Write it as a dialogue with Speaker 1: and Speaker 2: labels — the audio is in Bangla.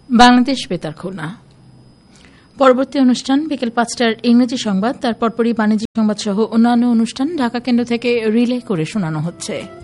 Speaker 1: বাংলাদেশ বেতার খুলনা। পরবর্তী অনুষ্ঠান বিকেল ৫টার ইংরেজি সংবাদ, তার পরপরই বাণিজ্যিক সংবাদ সহ অন্যান্য অনুষ্ঠান ঢাকা কেন্দ্র থেকে রিলে করে শোনানো হচ্ছে।